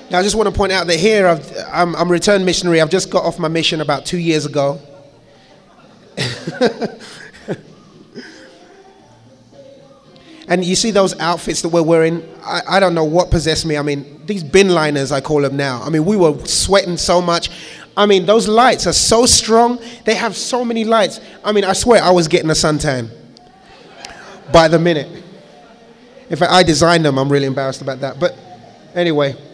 Now, I just want to point out that here I'm a returned missionary. I've just got off my mission about 2 years ago. And you see those outfits that we're wearing, I don't know what possessed me. I mean, these bin liners, I call them now. I mean, we were sweating so much. I mean, those lights are so strong. They have so many lights. I mean, I swear I was getting a suntan by the minute. In fact, I designed them. I'm really embarrassed about that. But anyway.